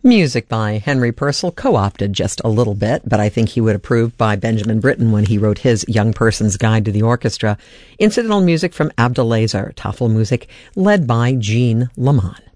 Music by Henry Purcell, co-opted just a little bit, but I think he would approve by Benjamin Britten when he wrote his Young Person's Guide to the Orchestra. Incidental music from Abdelazer, Tafelmusik, led by Jean Lamont.